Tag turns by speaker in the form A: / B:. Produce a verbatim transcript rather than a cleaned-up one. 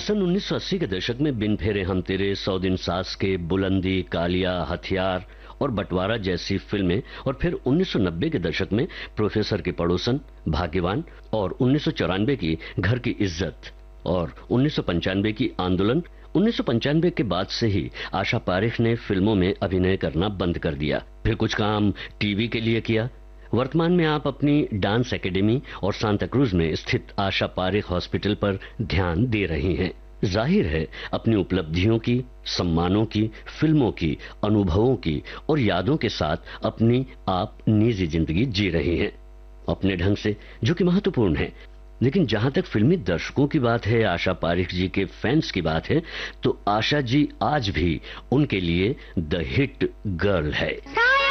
A: सन उन्नीस सौ अस्सी के दशक में बिन फेरे हम तेरे, सौ दिन सास के, बुलंदी, कालिया, हथियार और बंटवारा जैसी फिल्में, और फिर उन्नीस सौ नब्बे के दशक में प्रोफेसर के पड़ोसन, भाग्यवान और उन्नीस सौ चौरानवे की घर की इज्जत और उन्नीस सौ पंचानवे की आंदोलन। उन्नीस सौ पंचानवे के बाद से ही आशा पारेख ने फिल्मों में अभिनय करना बंद कर दिया। फिर कुछ काम टीवी के लिए किया। वर्तमान में आप अपनी डांस एकेडमी और सांता क्रूज में स्थित आशा पारेख हॉस्पिटल पर ध्यान दे रही हैं। जाहिर है अपनी उपलब्धियों की, सम्मानों की, फिल्मों की, अनुभवों की और यादों के साथ अपनी आप निजी जिंदगी जी रही हैं, अपने ढंग से, जो कि महत्वपूर्ण है। लेकिन जहां तक फिल्मी दर्शकों की बात है, आशा पारेख जी के फैंस की बात है, तो आशा जी आज भी उनके लिए द हिट गर्ल है।